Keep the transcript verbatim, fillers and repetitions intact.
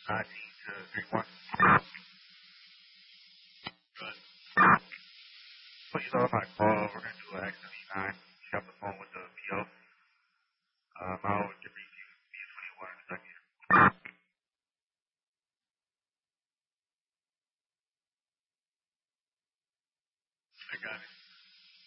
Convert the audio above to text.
nineteen to three one. Good. Put you on my call. We're going to do an X seventy-nine. You got the phone with the P O. Um, I'll give you B twenty-one in a second. I got it.